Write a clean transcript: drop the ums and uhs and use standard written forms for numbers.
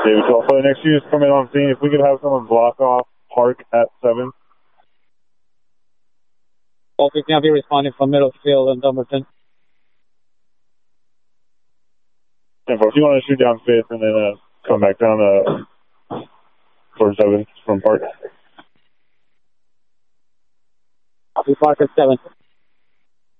David 12, for the next units come in on scene, if we could have someone block off Park at 7. Baltic Navy responding from Middlefield and Dumbarton. 10-4, if you want to shoot down 5th and then come back down towards 7th from Park. Copy, Park at 7.